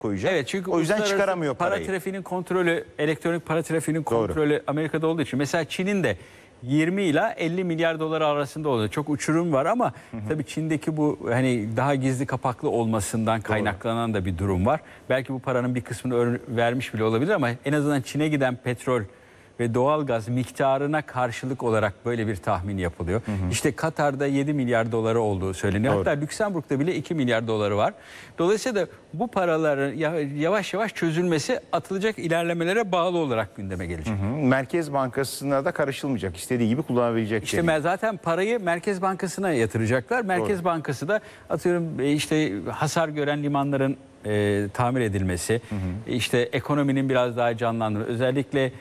koyacak. Evet, çünkü o yüzden çıkaramıyor para parayı. trafiğinin kontrolü, elektronik para trafiğinin kontrolü Amerika'da olduğu için. Mesela Çin'in de 20 ila 50 milyar dolar arasında oluyor. Çok uçurum var ama tabii Çin'deki bu hani daha gizli kapaklı olmasından kaynaklanan da bir durum var. Belki bu paranın bir kısmını vermiş bile olabilir ama en azından Çin'e giden petrol ve doğalgaz miktarına karşılık olarak böyle bir tahmin yapılıyor. İşte Katar'da 7 milyar doları olduğu söyleniyor. Hatta Lüksemburg'da bile 2 milyar doları var. Dolayısıyla bu paraların yavaş yavaş çözülmesi atılacak ilerlemelere bağlı olarak gündeme gelecek. Merkez Bankası'na da karışılmayacak. İstediği gibi kullanabilecek. İşte zaten parayı Merkez Bankası'na yatıracaklar. Merkez Bankası da atıyorum işte hasar gören limanların tamir edilmesi, işte ekonominin biraz daha canlandırılması, özellikle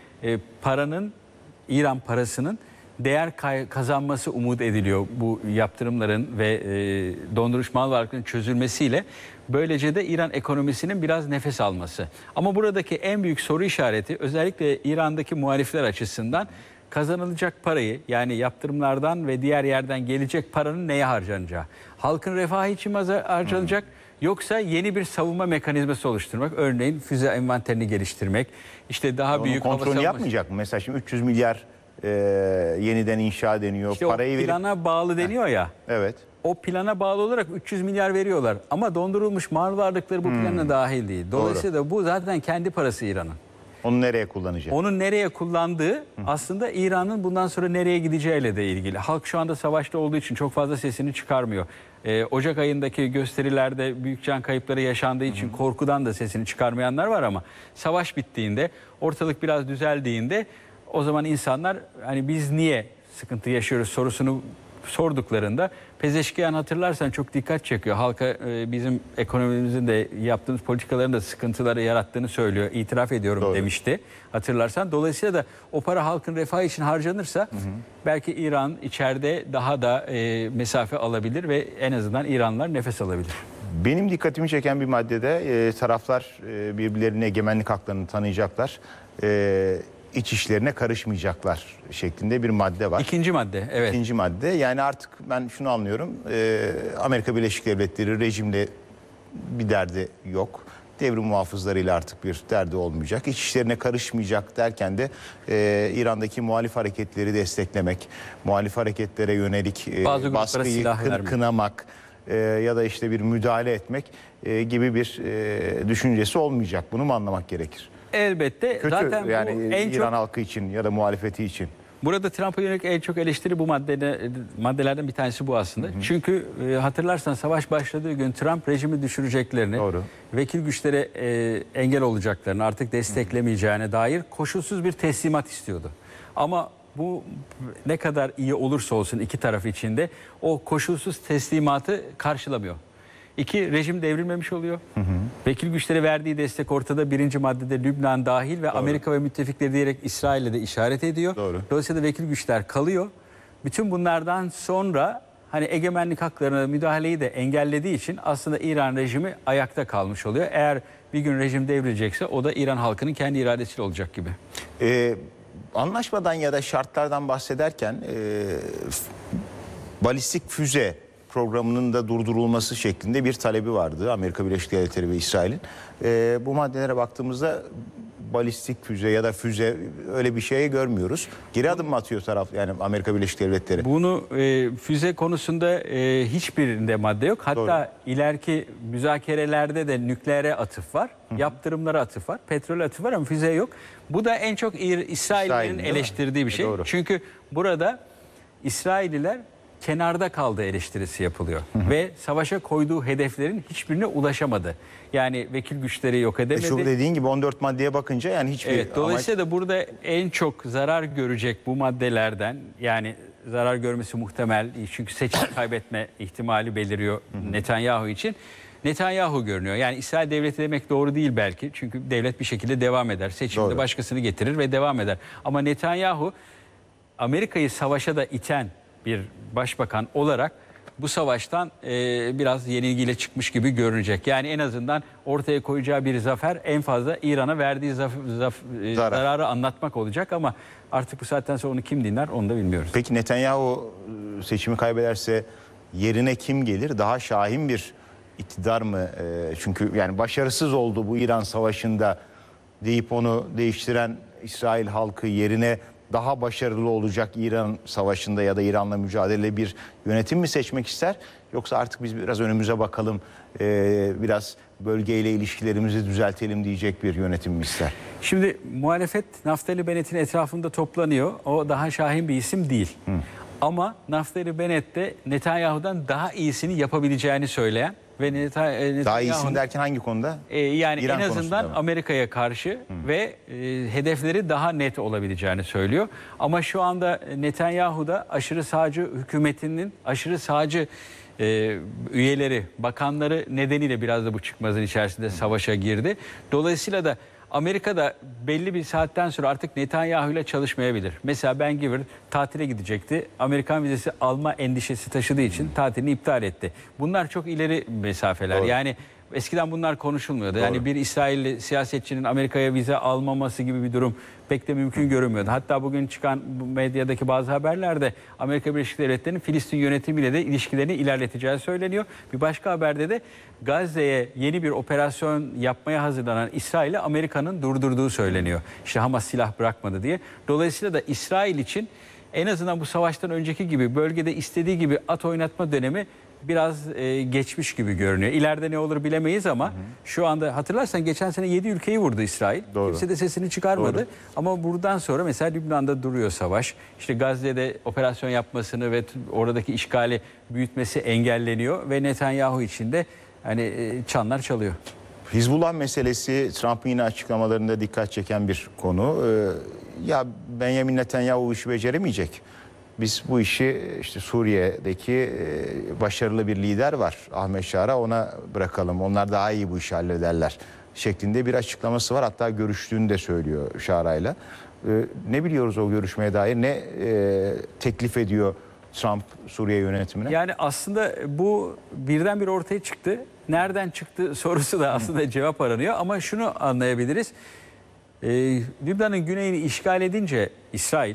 İran parasının değer kazanması umut ediliyor bu yaptırımların ve dondurucu mal varlıklarının çözülmesiyle. Böylece de İran ekonomisinin biraz nefes alması. Ama buradaki en büyük soru işareti özellikle İran'daki muhalifler açısından kazanılacak parayı, yani yaptırımlardan ve diğer yerden gelecek paranın neye harcanacağı. Halkın refahı için mi harcanacak? Yoksa yeni bir savunma mekanizması oluşturmak, örneğin füze envanterini geliştirmek, işte daha büyük hava kontrolünü yapmayacak mı? Mesela şimdi 300 milyar yeniden inşa deniyor. İşte parayı o plana bağlı deniyor ya. Evet. O plana bağlı olarak 300 milyar veriyorlar. Ama dondurulmuş mal varlıkları bu plana dahil değil. Dolayısıyla bu zaten kendi parası İran'ın. Onu nereye kullanacak? Onun nereye kullandığı aslında İran'ın bundan sonra nereye gideceğiyle de ilgili. Halk şu anda savaşta olduğu için çok fazla sesini çıkarmıyor. Ocak ayındaki gösterilerde büyük can kayıpları yaşandığı için korkudan da sesini çıkarmayanlar var ama savaş bittiğinde, ortalık biraz düzeldiğinde o zaman insanlar hani biz niye sıkıntı yaşıyoruz sorusunu sorduklarında Pezeşkiyan hatırlarsan çok dikkat çekiyor. Halka bizim ekonomimizin de yaptığımız politikaların da sıkıntıları yarattığını söylüyor. İtiraf ediyorum demişti. Hatırlarsan. Dolayısıyla da o para halkın refahı için harcanırsa belki İran içeride daha da mesafe alabilir ve en azından İranlılar nefes alabilir. Benim dikkatimi çeken bir maddede taraflar birbirlerine egemenlik haklarını tanıyacaklar. İç işlerine karışmayacaklar şeklinde bir madde var. İkinci madde, evet. İkinci madde. Yani artık ben şunu anlıyorum. Amerika Birleşik Devletleri rejimle bir derdi yok. Devrim muhafızlarıyla artık bir derdi olmayacak. İç işlerine karışmayacak derken de İran'daki muhalif hareketleri desteklemek, muhalif hareketlere yönelik baskıyı kınamak ya da işte bir müdahale etmek gibi bir düşüncesi olmayacak. Bunu mu anlamak gerekir? Elbette. Kötü zaten yani bu en İran çok halkı için ya da muhalefeti için. Burada Trump'a yönelik en çok eleştiri bu maddelerden bir tanesi bu aslında. Çünkü hatırlarsan savaş başladığı gün Trump rejimi düşüreceklerini, vekil güçlere engel olacaklarını, artık desteklemeyeceğine dair koşulsuz bir teslimat istiyordu. Ama bu ne kadar iyi olursa olsun iki taraf içinde o koşulsuz teslimatı karşılamıyor. İki, rejim devrilmemiş oluyor. Vekil güçlere verdiği destek ortada. Birinci maddede Lübnan dahil ve Amerika ve müttefikleri diyerek İsrail'e de işaret ediyor. Dolayısıyla vekil güçler kalıyor. Bütün bunlardan sonra hani egemenlik haklarına müdahaleyi de engellediği için aslında İran rejimi ayakta kalmış oluyor. Eğer bir gün rejim devrilecekse o da İran halkının kendi iradesiyle olacak gibi. Anlaşmadan ya da şartlardan bahsederken balistik füze programının da durdurulması şeklinde bir talebi vardı Amerika Birleşik Devletleri ve İsrail'in. Bu maddelere baktığımızda balistik füze ya da füze öyle bir şeye görmüyoruz. Geri adım mı atıyor taraf, yani Amerika Birleşik Devletleri? Bunu füze konusunda hiçbirinde madde yok. Hatta ileriki müzakerelerde de nükleere atıf var. Yaptırımlara atıf var. Petrol atıf var ama füze yok. Bu da en çok İsrail'in eleştirdiği bir şey. Çünkü burada İsrailliler kenarda kaldığı eleştirisi yapılıyor. Ve savaşa koyduğu hedeflerin hiçbirine ulaşamadı. Yani vekil güçleri yok edemedi. Şu dediğin gibi 14 maddeye bakınca yani hiçbir dolayısıyla da burada en çok zarar görecek bu maddelerden, yani zarar görmesi muhtemel çünkü seçim kaybetme ihtimali beliriyor Netanyahu için. Netanyahu görünüyor. Yani İsrail devleti demek doğru değil belki. Çünkü devlet bir şekilde devam eder. Seçimde başkasını getirir ve devam eder. Ama Netanyahu Amerika'yı savaşa da iten bir başbakan olarak bu savaştan biraz yenilgiyle çıkmış gibi görünecek. Yani en azından ortaya koyacağı bir zafer en fazla İran'a verdiği zararı anlatmak olacak ama artık bu saatten sonra onu kim dinler onu da bilmiyoruz. Peki Netanyahu seçimi kaybederse yerine kim gelir? Daha şahin bir iktidar mı? Çünkü yani başarısız oldu bu İran Savaşı'nda deyip onu değiştiren İsrail halkı yerine daha başarılı olacak İran Savaşı'nda ya da İran'la mücadele bir yönetim mi seçmek ister? Yoksa artık biz biraz önümüze bakalım, biraz bölgeyle ilişkilerimizi düzeltelim diyecek bir yönetim mi ister? Şimdi muhalefet Naftali Bennett'in etrafında toplanıyor. O daha şahin bir isim değil. Ama Naftali Bennett de Netanyahu'dan daha iyisini yapabileceğini söyleyen ve Daha iyisin derken hangi konuda? Yani İran en azından Amerika'ya karşı ve hedefleri daha net olabileceğini söylüyor. Ama şu anda Netanyahu'da aşırı sağcı hükümetinin aşırı sağcı üyeleri, bakanları nedeniyle biraz da bu çıkmazın içerisinde savaşa girdi. Dolayısıyla da Amerika'da belli bir saatten sonra artık Netanyahu ile çalışmayabilir. Mesela Ben Gvir tatile gidecekti. Amerikan vizesi alma endişesi taşıdığı için tatilini iptal etti. Bunlar çok ileri mesafeler. Doğru. Yani eskiden bunlar konuşulmuyordu. Doğru. Yani bir İsrailli siyasetçinin Amerika'ya vize almaması gibi bir durum pek de mümkün görünmüyordu. Hatta bugün çıkan medyadaki bazı haberlerde Amerika Birleşik Devletleri'nin Filistin yönetimiyle de ilişkilerini ilerleteceği söyleniyor. Bir başka haberde de Gazze'ye yeni bir operasyon yapmaya hazırlanan İsrail'i Amerika'nın durdurduğu söyleniyor. İşte Hamas silah bırakmadı diye. Dolayısıyla da İsrail için en azından bu savaştan önceki gibi bölgede istediği gibi at oynatma dönemi biraz geçmiş gibi görünüyor. İleride ne olur bilemeyiz ama şu anda hatırlarsan geçen sene 7 ülkeyi vurdu İsrail. Doğru. Kimse de sesini çıkarmadı. Doğru. Ama buradan sonra mesela Lübnan'da duruyor savaş. İşte Gazze'de operasyon yapmasını ve oradaki işgali büyütmesi engelleniyor ve Netanyahu için de hani çanlar çalıyor. Hizbullah meselesi Trump'ın yine açıklamalarında dikkat çeken bir konu. Ya Benjamin Netanyahu bu işi beceremeyecek. Biz bu işi işte Suriye'deki başarılı bir lider var Ahmet Şara, ona bırakalım. Onlar daha iyi bu işi hallederler şeklinde bir açıklaması var. Hatta görüştüğünü de söylüyor Şara'yla. Ne biliyoruz o görüşmeye dair? Ne teklif ediyor Trump Suriye yönetimine? Yani aslında bu birdenbire ortaya çıktı. Nereden çıktı sorusu da aslında cevap aranıyor. Ama şunu anlayabiliriz. Lübnan'ın güneyini işgal edince İsrail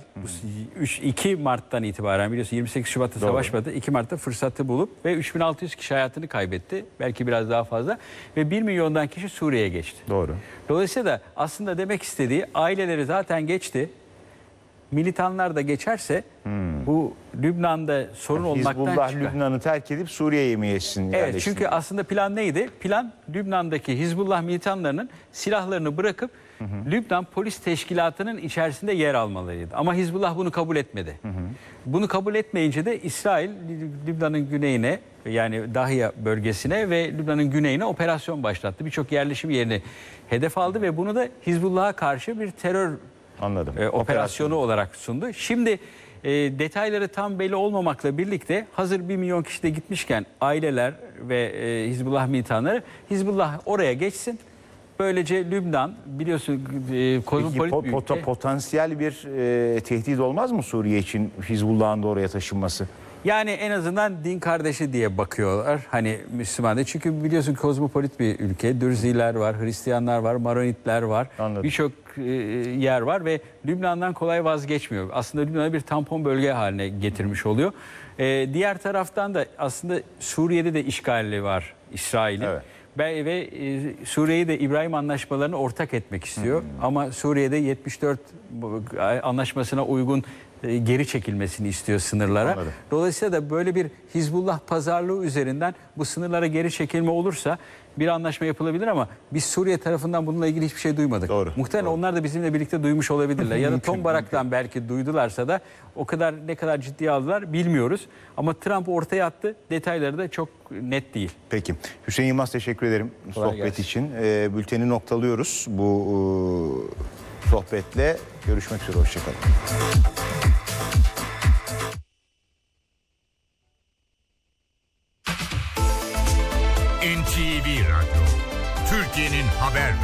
2 Mart'tan itibaren biliyorsun 28 Şubat'ta savaşmadı. 2 Mart'ta fırsatı bulup ve 3600 kişi hayatını kaybetti. Belki biraz daha fazla ve 1 milyondan kişi Suriye'ye geçti. Doğru. Dolayısıyla da aslında demek istediği aileleri zaten geçti. Militanlar da geçerse bu Lübnan'da sorun olmaktan Hizbullah çıkar. Lübnan'ı terk edip Suriye'ye mi geçsin? Evet, çünkü aslında plan neydi? Plan Lübnan'daki Hizbullah militanlarının silahlarını bırakıp Lübnan Polis Teşkilatı'nın içerisinde yer almalarıydı. Ama Hizbullah bunu kabul etmedi. Bunu kabul etmeyince de İsrail Lübnan'ın güneyine, yani Dahya bölgesine ve Lübnan'ın güneyine operasyon başlattı. Birçok yerleşim yerini hedef aldı ve bunu da Hizbullah'a karşı bir terör operasyonu olarak sundu. Şimdi detayları tam belli olmamakla birlikte hazır 1 milyon kişi de gitmişken aileler ve Hizbullah militanları Hizbullah oraya geçsin. Böylece Lübnan biliyorsun kozmopolit bir ülke. Potansiyel bir tehdit olmaz mı Suriye için Hizbullah'ın da oraya taşınması? Yani en azından din kardeşi diye bakıyorlar hani Müslümanlar. Çünkü biliyorsun kozmopolit bir ülke. Dürziler var, Hristiyanlar var, Maronitler var. Birçok yer var ve Lübnan'dan kolay vazgeçmiyor. Aslında Lübnan'ı bir tampon bölge haline getirmiş oluyor. Diğer taraftan da aslında Suriye'de de işgali var İsrail'in. Evet. Ve Suriye'yi de İbrahim Anlaşmalarını ortak etmek istiyor. Ama Suriye'de 74 anlaşmasına uygun geri çekilmesini istiyor sınırlara. Anladım. Dolayısıyla da böyle bir Hizbullah pazarlığı üzerinden bu sınırlara geri çekilme olursa bir anlaşma yapılabilir ama biz Suriye tarafından bununla ilgili hiçbir şey duymadık. Doğru. Muhtemelen onlar da bizimle birlikte duymuş olabilirler. Ya da Tom Barak'tan belki duydularsa da o kadar ne kadar ciddiye aldılar bilmiyoruz. Ama Trump ortaya attı. Detayları da çok net değil. Peki. Hüseyin Yılmaz teşekkür ederim sohbet için. Bülteni noktalıyoruz bu sohbetle. Görüşmek üzere. Hoşçakalın. NTV Radyo, Türkiye'nin haber